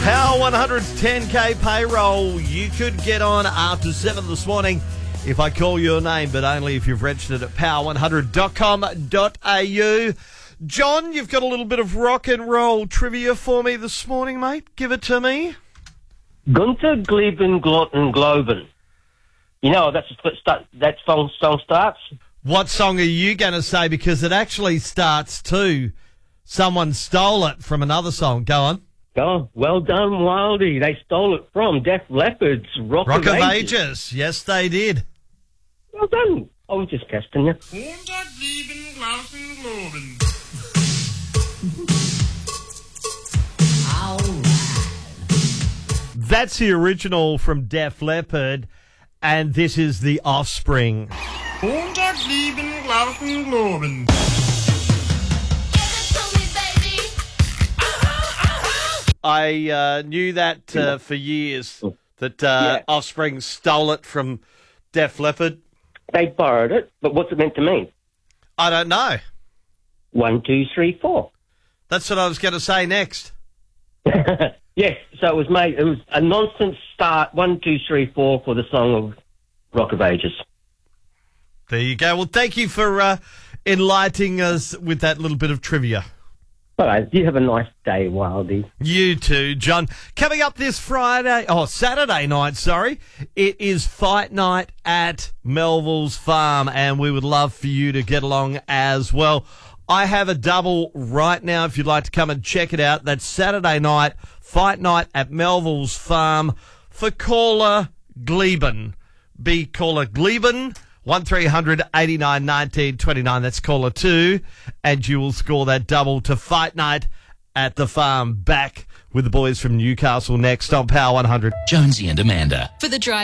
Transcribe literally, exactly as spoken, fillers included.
Power one hundred's ten K payroll. You could get on after seven this morning if I call your name, but only if you've registered at power one hundred dot com dot a u. John, you've got a little bit of rock and roll trivia for me this morning, mate. Give it to me. Gunther Gleben Glotten Globen. You know, that's what start, that song, song starts. What song are you going to say? Because it actually starts too. Someone stole it from another song. Go on. Oh, well done, Wildy. They stole it from Def Leppard's Rock, Rock of, of Ages. Ages. Yes, they did. Well done. I was just casting you. That's the original from Def Leppard, and this is The Offspring. I uh, knew that uh, for years, that uh, Yeah. Offspring stole it from Def Leppard. They borrowed it, but what's it meant to mean? I don't know. One, two, three, four. That's what I was going to say next. Yes, so it was made. It was a nonsense start. One, two, three, four for the song of Rock of Ages. There you go. Well, thank you for uh, enlightening us with that little bit of trivia. All right, you have a nice day, Wildy. You too, John. Coming up this Friday, oh, Saturday night, sorry, it is fight night at Melville's Farm, and we would love for you to get along as well. I have a double right now if you'd like to come and check it out. That's Saturday night, fight night at Melville's Farm for caller Gleben. Be caller Gleben. one three hundred eighty-nine nineteen twenty-nine, that's caller two, and you will score that double to fight night at the farm. Back with the boys from Newcastle next on Power one hundred. Jonesy and Amanda. For the drive.